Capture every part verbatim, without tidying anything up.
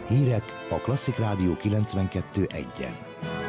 Hírek a Klasszik Rádió kilencvenkettő egyen.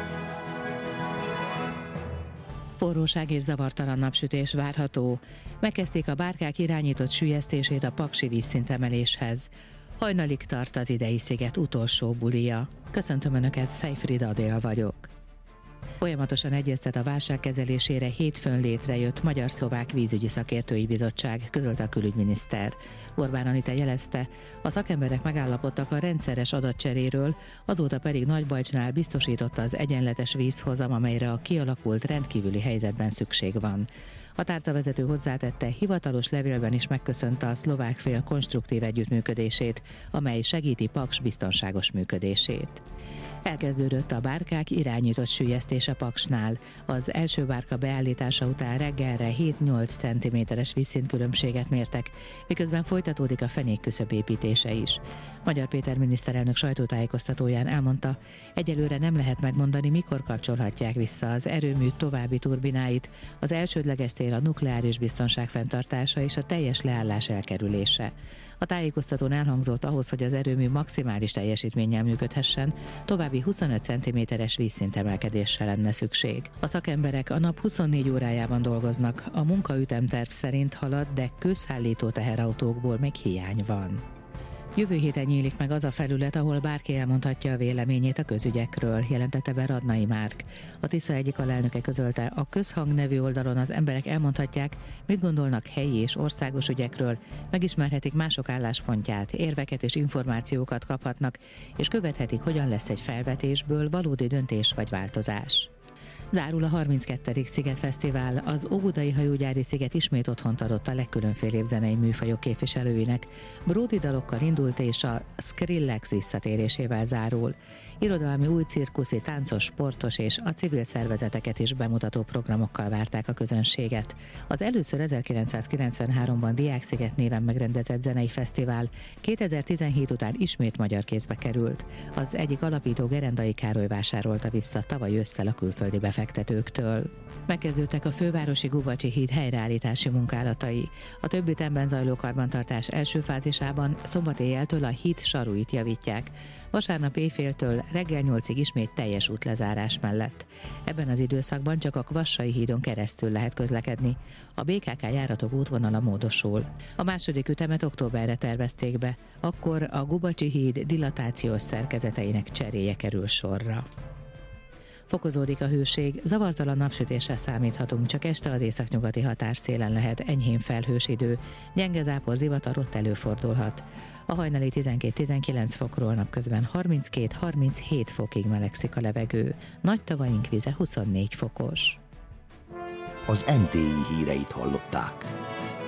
Forróság és zavartalan napsütés várható. Megkezdték a bárkák irányított süllyesztését a paksi vízszintemeléshez. Hajnalig tart az idei sziget utolsó bulia. Köszöntöm Önöket, Szejfrida Adél vagyok. Folyamatosan egyeztet a válság kezelésére hétfőn létrejött Magyar-Szlovák Vízügyi Szakértői Bizottság, közölte a külügyminiszter. Orbán Anita jelezte, a szakemberek megállapodtak a rendszeres adatcseréről, azóta pedig Nagybajcsnál biztosította az egyenletes vízhozam, amelyre a kialakult rendkívüli helyzetben szükség van. A tárcavezető hozzátette, hivatalos levélben is megköszönte a szlovák fél konstruktív együttműködését, amely segíti Paks biztonságos működését. Elkezdődött a bárkák irányított süllyesztése Paksnál. Az első bárka beállítása után reggelre hét-nyolc centiméteres vízszintkülönbséget mértek, miközben folytatódik a fenékküszöb építése is. Magyar Péter miniszterelnök sajtótájékoztatóján elmondta, egyelőre nem lehet megmondani, mikor kapcsolhatják vissza az erőmű további turbináit. Az elsődleges cél a nukleáris biztonság fenntartása és a teljes leállás elkerülése. A tájékoztatón elhangzott, ahhoz, hogy az erőmű maximális teljesítménnyel működhessen, további huszonöt centiméteres vízszintemelkedésre lenne szükség. A szakemberek a nap huszonnégy órájában dolgoznak, a munkaütemterv szerint halad, de közszállító teherautókból még hiány van. Jövő héten nyílik meg az a felület, ahol bárki elmondhatja a véleményét a közügyekről, jelentette be Radnai Márk. A Tisza egyik alelnöke közölte, a Közhang nevű oldalon az emberek elmondhatják, mit gondolnak helyi és országos ügyekről, megismerhetik mások álláspontját, érveket és információkat kaphatnak, és követhetik, hogyan lesz egy felvetésből valódi döntés vagy változás. Zárul a harminckettedik Szigetfesztivál, az Óbudai Hajógyári Sziget ismét otthont adott a legkülönfélébb zenei műfajok képviselőinek. Bródi dalokkal indult és a Skrillex visszatérésével zárul. Irodalmi, új cirkuszi, táncos, sportos és a civil szervezeteket is bemutató programokkal várták a közönséget. Az először ezerkilencszázkilencvenháromban Diáksziget néven megrendezett zenei fesztivál kétezer-tizenhét után ismét magyar kézbe került. Az egyik alapító, Gerendai Károly vásárolta vissza tavaly ősszel a külföldi befektetőktől. Megkezdődtek a fővárosi Gubacsi híd helyreállítási munkálatai. A több ütemben zajló karbantartás első fázisában szombat éjjeltől a híd saruit javítják. Vasárnap éjféltől reggel nyolcig ismét teljes útlezárás mellett. Ebben az időszakban csak a Kvassai hídon keresztül lehet közlekedni. A bé ká ká járatok útvonala módosul. A második ütemet októberre tervezték be, akkor a Gubacsi híd dilatációs szerkezeteinek cseréje kerül sorra. Fokozódik a hőség, zavartalan napsütésre számíthatunk, csak este az északnyugati határszélen lehet enyhén felhős idő, gyenge zápor, zivatar ott előfordulhat. A hajnali tizenkét-tizenkilenc fokról napközben harminckét-harminchét fokig melegszik a levegő, nagy tavaink vize huszonnégy fokos. Az em té i híreit hallották.